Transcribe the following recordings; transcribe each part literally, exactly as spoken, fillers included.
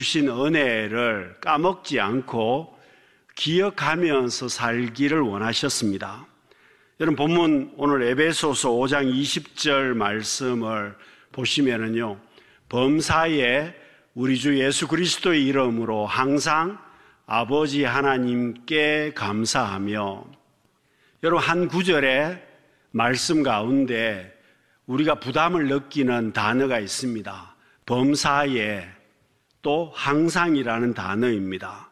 주신 은혜를 까먹지 않고 기억하면서 살기를 원하셨습니다. 여러분, 본문 오늘 에베소서 오 장 이십 절 말씀을 보시면은요, 범사에 우리 주 예수 그리스도의 이름으로 항상 아버지 하나님께 감사하며, 여러분, 한 구절의 말씀 가운데 우리가 부담을 느끼는 단어가 있습니다. 범사에, 또 항상이라는 단어입니다.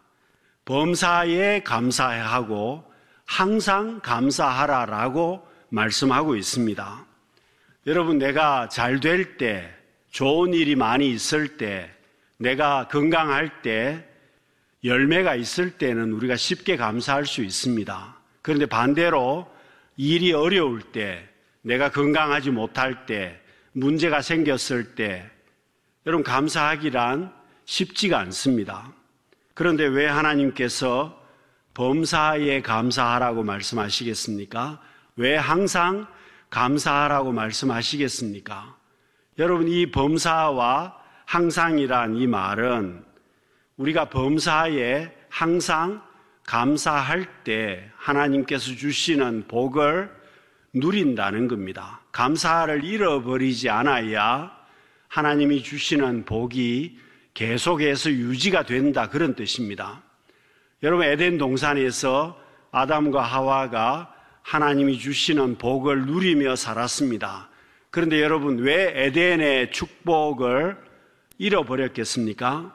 범사에 감사하고 항상 감사하라라고 말씀하고 있습니다. 여러분, 내가 잘 될 때, 좋은 일이 많이 있을 때, 내가 건강할 때, 열매가 있을 때는 우리가 쉽게 감사할 수 있습니다. 그런데 반대로 일이 어려울 때, 내가 건강하지 못할 때, 문제가 생겼을 때, 여러분, 감사하기란 쉽지가 않습니다. 그런데 왜 하나님께서 범사에 감사하라고 말씀하시겠습니까? 왜 항상 감사하라고 말씀하시겠습니까? 여러분, 이 범사와 항상이란 이 말은 우리가 범사에 항상 감사할 때 하나님께서 주시는 복을 누린다는 겁니다. 감사를 잃어버리지 않아야 하나님이 주시는 복이 계속해서 유지가 된다, 그런 뜻입니다. 여러분, 에덴 동산에서 아담과 하와가 하나님이 주시는 복을 누리며 살았습니다. 그런데 여러분, 왜 에덴의 축복을 잃어버렸겠습니까?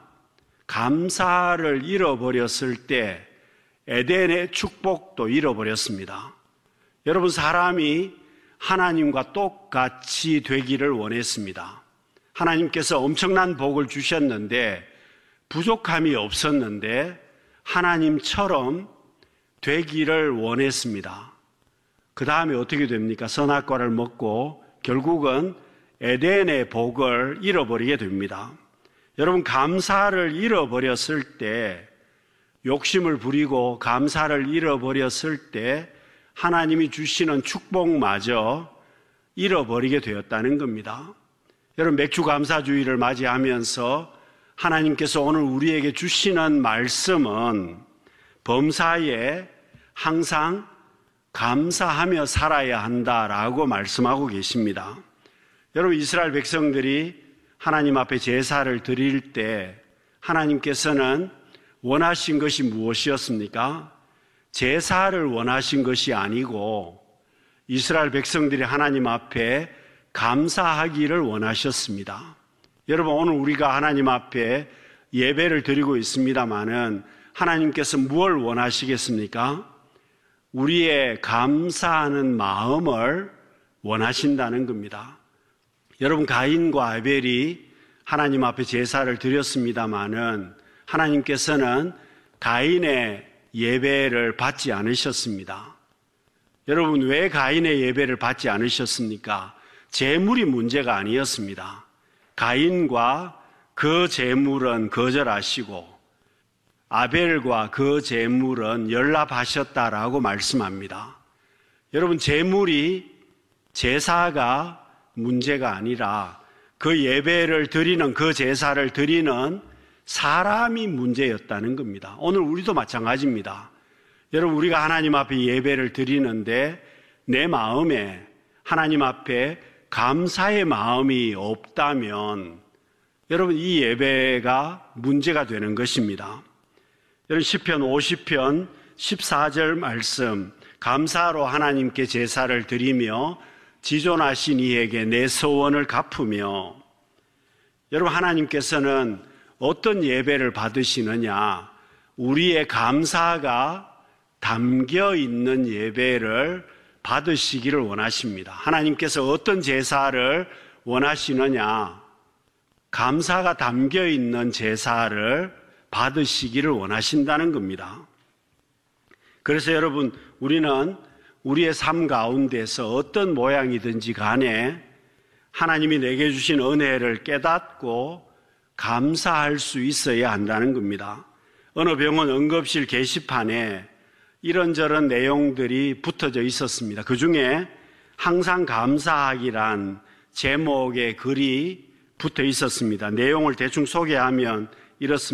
감사를 잃어버렸을 때 에덴의 축복도 잃어버렸습니다. 여러분, 사람이 하나님과 똑같이 되기를 원했습니다. 하나님께서 엄청난 복을 주셨는데 부족함이 없었는데 하나님처럼 되기를 원했습니다. 그 다음에 어떻게 됩니까? 선악과를 먹고 결국은 에덴의 복을 잃어버리게 됩니다. 여러분, 감사를 잃어버렸을 때, 욕심을 부리고 감사를 잃어버렸을 때 하나님이 주시는 축복마저 잃어버리게 되었다는 겁니다. 여러분, 맥주 감사주의를 맞이하면서 하나님께서 오늘 우리에게 주시는 말씀은 범사에 항상 감사하며 살아야 한다라고 말씀하고 계십니다. 여러분, 이스라엘 백성들이 하나님 앞에 제사를 드릴 때 하나님께서는 원하신 것이 무엇이었습니까? 제사를 원하신 것이 아니고 이스라엘 백성들이 하나님 앞에 감사하기를 원하셨습니다. 여러분, 오늘 우리가 하나님 앞에 예배를 드리고 있습니다마는 하나님께서 무엇을 원하시겠습니까? 우리의 감사하는 마음을 원하신다는 겁니다. 여러분, 가인과 아벨이 하나님 앞에 제사를 드렸습니다마는 하나님께서는 가인의 예배를 받지 않으셨습니다. 여러분, 왜 가인의 예배를 받지 않으셨습니까? 재물이 문제가 아니었습니다. 가인과 그 재물은 거절하시고 아벨과 그 재물은 연락하셨다라고 말씀합니다. 여러분, 재물이, 제사가 문제가 아니라 그 예배를 드리는, 그 제사를 드리는 사람이 문제였다는 겁니다. 오늘 우리도 마찬가지입니다. 여러분, 우리가 하나님 앞에 예배를 드리는데 내 마음에 하나님 앞에 감사의 마음이 없다면 여러분, 이 예배가 문제가 되는 것입니다. 여러분, 시편 오십 편 십사 절 말씀, 감사로 하나님께 제사를 드리며 지존하신 이에게 내 소원을 갚으며. 여러분, 하나님께서는 어떤 예배를 받으시느냐? 우리의 감사가 담겨 있는 예배를 받으시기를 원하십니다. 하나님께서 어떤 제사를 원하시느냐? 감사가 담겨 있는 제사를 받으시기를 원하신다는 겁니다. 그래서 여러분, 우리는 우리의 삶 가운데서 어떤 모양이든지 간에 하나님이 내게 주신 은혜를 깨닫고 감사할 수 있어야 한다는 겁니다. 어느 병원 응급실 게시판에 이런저런 내용들이 붙어져 있었습니다. 그 중에 항상 감사하기란 제목의 글이 붙어 있었습니다. 내용을 대충 소개하면 이렇습니다.